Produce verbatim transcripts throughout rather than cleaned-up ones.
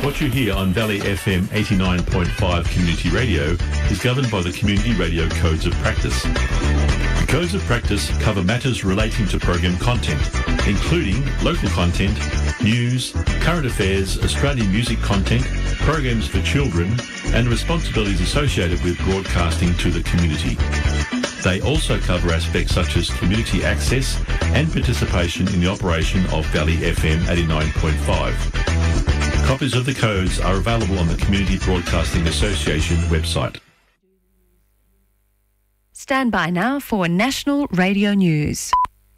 What you hear on Valley F M eighty-nine point five Community Radio is governed by the Community Radio Codes of Practice. The Codes of Practice cover matters relating to program content, including local content, news, current affairs, Australian music content, programs for children, and responsibilities associated with broadcasting to the community. They also cover aspects such as community access and participation in the operation of Valley F M eighty-nine point five. Copies of the codes are available on the Community Broadcasting Association website. Stand by now for National Radio News.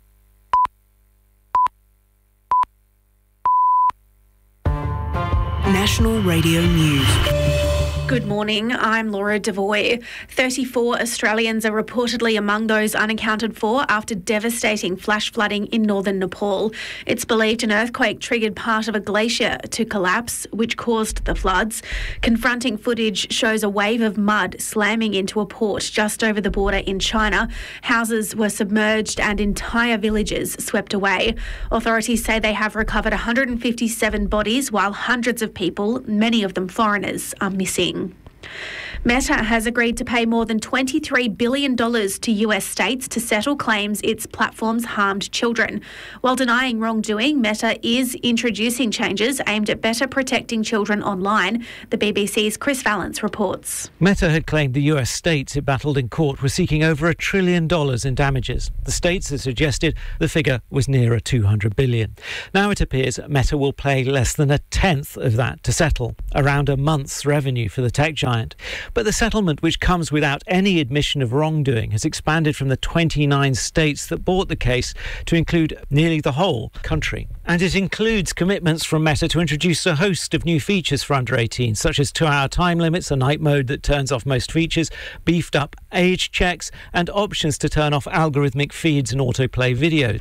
National Radio News. Good morning, I'm Laura Devoy. thirty-four Australians are reportedly among those unaccounted for after devastating flash flooding in northern Nepal. It's believed an earthquake triggered part of a glacier to collapse, which caused the floods. Confronting footage shows a wave of mud slamming into a port just over the border in China. Houses were submerged and entire villages swept away. Authorities say they have recovered one hundred fifty-seven bodies, while hundreds of people, many of them foreigners, are missing. Meta has agreed to pay more than twenty-three billion dollars to U S states to settle claims its platforms harmed children. While denying wrongdoing, Meta is introducing changes aimed at better protecting children online. The B B C's Chris Valance reports. Meta had claimed the U S states it battled in court were seeking over a trillion dollars in damages. The states had suggested the figure was nearer two hundred billion dollars. Now it appears Meta will pay less than a tenth of that to settle, around a month's revenue for the tech giant. But the settlement, which comes without any admission of wrongdoing, has expanded from the twenty-nine states that bought the case to include nearly the whole country. And it includes commitments from Meta to introduce a host of new features for under eighteen, such as two-hour time limits, a night mode that turns off most features, beefed up age checks, and options to turn off algorithmic feeds and autoplay video.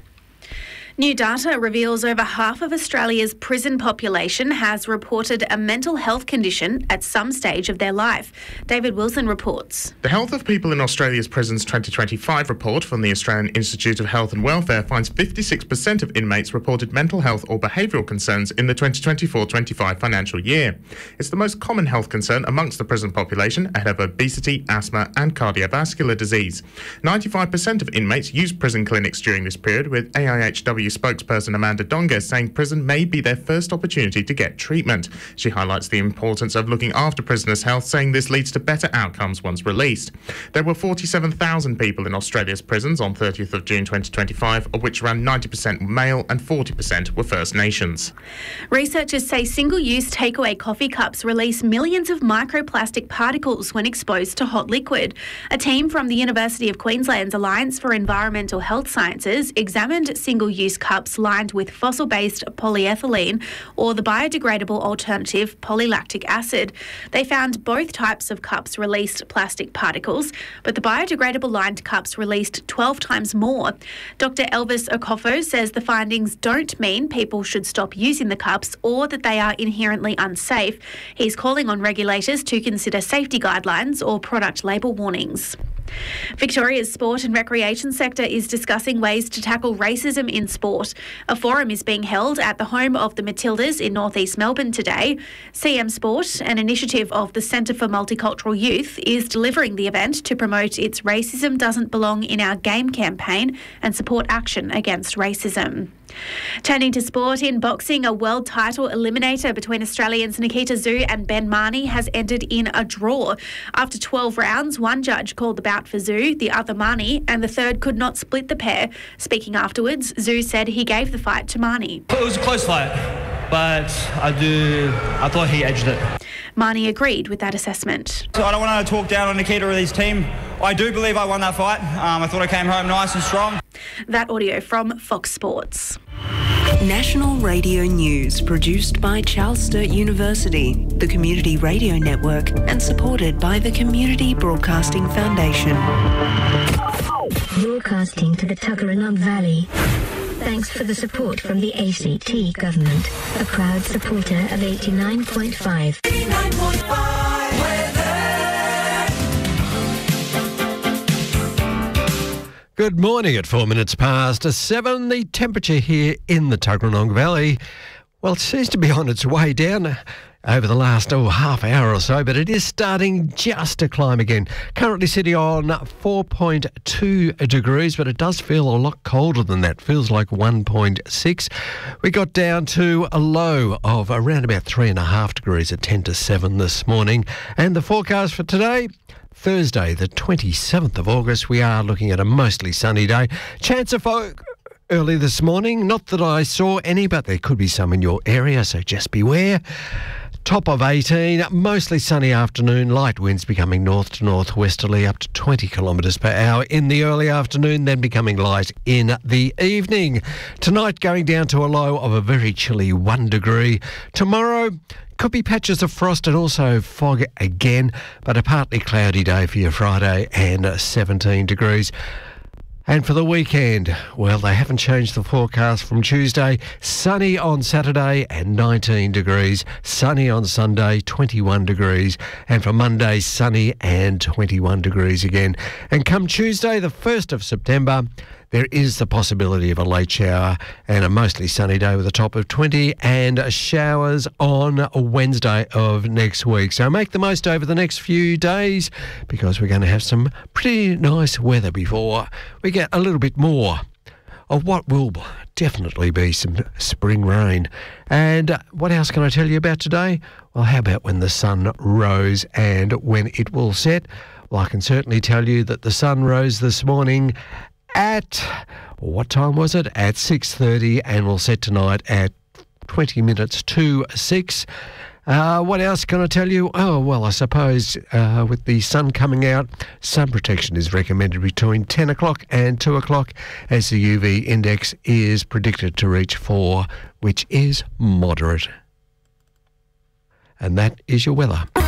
New data reveals over half of Australia's prison population has reported a mental health condition at some stage of their life. David Wilson reports. The Health of People in Australia's Prisons twenty twenty-five report from the Australian Institute of Health and Welfare finds fifty-six percent of inmates reported mental health or behavioural concerns in the twenty twenty-four twenty-five financial year. It's the most common health concern amongst the prison population, ahead of obesity, asthma and cardiovascular disease. ninety-five percent of inmates used prison clinics during this period, with A I H W spokesperson Amanda Donga saying prison may be their first opportunity to get treatment. She highlights the importance of looking after prisoners' health, saying this leads to better outcomes once released. There were forty-seven thousand people in Australia's prisons on thirtieth of June twenty twenty-five, of which around ninety percent were male and forty percent were First Nations. Researchers say single-use takeaway coffee cups release millions of microplastic particles when exposed to hot liquid. A team from the University of Queensland's Alliance for Environmental Health Sciences examined single-use cups lined with fossil-based polyethylene or the biodegradable alternative polylactic acid. They found both types of cups released plastic particles, but the biodegradable lined cups released twelve times more. Doctor Elvis Okofo says the findings don't mean people should stop using the cups or that they are inherently unsafe. He's calling on regulators to consider safety guidelines or product label warnings. Victoria's sport and recreation sector is discussing ways to tackle racism in sport. A forum is being held at the home of the Matildas in northeast Melbourne today. C M Sport, an initiative of the Centre for Multicultural Youth, is delivering the event to promote its Racism Doesn't Belong in Our Game campaign and support action against racism. Turning to sport, in boxing, a world title eliminator between Australians Nikita Zhu and Ben Marnie has ended in a draw. After twelve rounds, one judge called the bout for Zhu, the other Marnie, and the third could not split the pair. Speaking afterwards, Zhu said he gave the fight to Marnie. It was a close fight, but I do. I thought he edged it. Marnie agreed with that assessment. So I don't want to talk down on Nikita or his team. I do believe I won that fight. Um, I thought I came home nice and strong. That audio from Fox Sports. National Radio News, produced by Charles Sturt University, the Community Radio Network, and supported by the Community Broadcasting Foundation. Broadcasting to the Tuggeranong Valley. Thanks for the support from the A C T government, a proud supporter of eighty-nine point five. eighty-nine point five weather. Good morning at four minutes past seven. The temperature here in the Tuggeranong Valley, well, it seems to be on its way down. over the last oh, half hour or so, but it is starting just to climb again. Currently sitting on four point two degrees, but it does feel a lot colder than that. Feels like one point six. We got down to a low of around about three and a half degrees at ten to seven this morning. And the forecast for today, Thursday, the twenty-seventh of August, we are looking at a mostly sunny day. Chance of fog early this morning. Not that I saw any, but there could be some in your area, so just beware. Top of eighteen, mostly sunny afternoon, light winds becoming north to northwesterly up to twenty kilometres per hour in the early afternoon, then becoming light in the evening. Tonight going down to a low of a very chilly one degree. Tomorrow could be patches of frost and also fog again, but a partly cloudy day for your Friday and seventeen degrees. And for the weekend, well, they haven't changed the forecast from Tuesday. Sunny on Saturday and nineteen degrees. Sunny on Sunday, twenty-one degrees. And for Monday, sunny and twenty-one degrees again. And come Tuesday, the first of September, there is the possibility of a late shower and a mostly sunny day with a top of twenty and showers on Wednesday of next week. So make the most over the next few days because we're going to have some pretty nice weather before we get a little bit more of what will definitely be some spring rain. And what else can I tell you about today? Well, how about when the sun rose and when it will set? Well, I can certainly tell you that the sun rose this morning at, what time was it? At six thirty, and will set tonight at twenty minutes to six. Uh, what else can I tell you? Oh, well, I suppose uh, with the sun coming out, sun protection is recommended between ten o'clock and two o'clock as the U V index is predicted to reach four, which is moderate. And that is your weather.